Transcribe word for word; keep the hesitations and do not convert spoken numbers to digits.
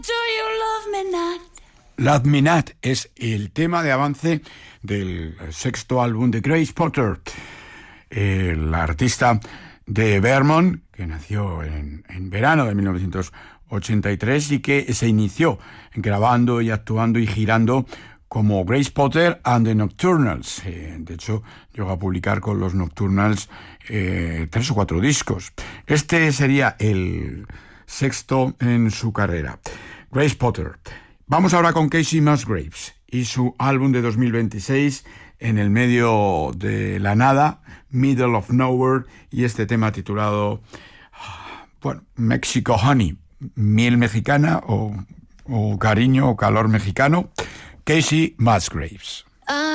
Do you love me not? Love Me Not es el tema de avance del sexto álbum de Grace Potter, el artista de Vermont, que nació en, en verano de mil novecientos ochenta y tres y que se inició grabando y actuando y girando como Grace Potter and the Nocturnals. Eh, de hecho, llegó a publicar con los Nocturnals eh, tres o cuatro discos. Este sería el sexto en su carrera. Grace Potter. Vamos ahora con Kacey Musgraves y su álbum de dos mil veintiséis, En el medio de la nada, Middle of Nowhere, y este tema titulado, bueno, Mexico Honey, miel mexicana o, o cariño o calor mexicano. Kacey Musgraves.